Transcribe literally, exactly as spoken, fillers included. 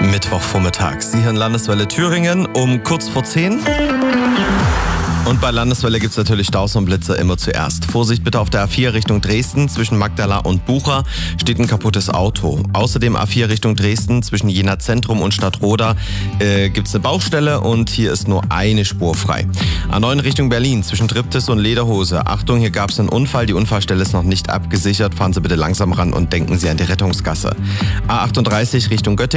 Mittwochvormittag. Sie hören Landeswelle Thüringen um kurz vor zehn. Und bei Landeswelle gibt es natürlich Staus und Blitze immer zuerst. Vorsicht bitte auf der A vier Richtung Dresden. Zwischen Magdala und Bucha steht ein kaputtes Auto. Außerdem A vier Richtung Dresden zwischen Jena Zentrum und Stadtroda äh, gibt es eine Baustelle und hier ist nur eine Spur frei. A neun Richtung Berlin zwischen Triptis und Lederhose. Achtung, hier gab es einen Unfall. Die Unfallstelle ist noch nicht abgesichert. Fahren Sie bitte langsam ran und denken Sie an die Rettungsgasse. A achtunddreißig Richtung Göttingen.